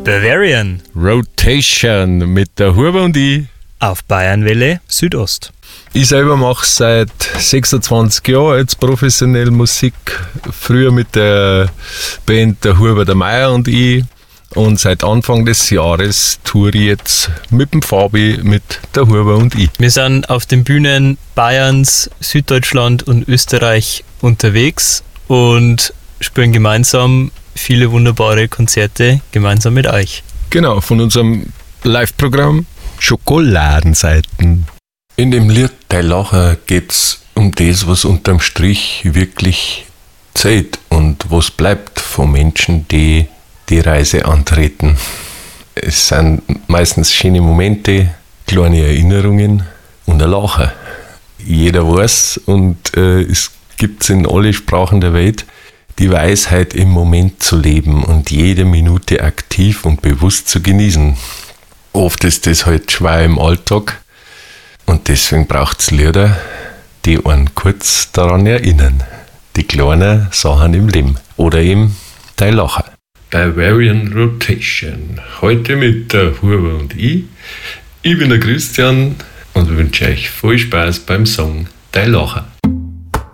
Bavarian Rotation mit der Huber und ich. auf Bayernwelle Südost. Ich selber mache seit 26 Jahren jetzt professionell Musik. Früher mit der Band der Huber, der Meier und ich. Und seit Anfang des Jahres toure ich jetzt mit dem Fabi, mit der Huber und ich. Wir sind auf den Bühnen Bayerns, Süddeutschland und Österreich unterwegs und spielen gemeinsam viele wunderbare Konzerte gemeinsam mit euch. Genau, von unserem Live-Programm Schokoladenseiten. In dem Lied Dein Lacher geht es um das, was unterm Strich wirklich zählt und was bleibt von Menschen, die die Reise antreten. Es sind meistens schöne Momente, kleine Erinnerungen und ein Lacher. Jeder weiß und es gibt es in alle Sprachen der Welt, die Weisheit im Moment zu leben und jede Minute aktiv und bewusst zu genießen. Oft ist das halt schwer im Alltag und deswegen braucht es Lieder, die einen kurz daran erinnern. Die kleinen Sachen im Leben. Oder eben Dein Lacher. Bavarian Rotation. Heute mit der Huber und ich. Ich bin der Christian und wünsche euch viel Spaß beim Song Dein Lacher.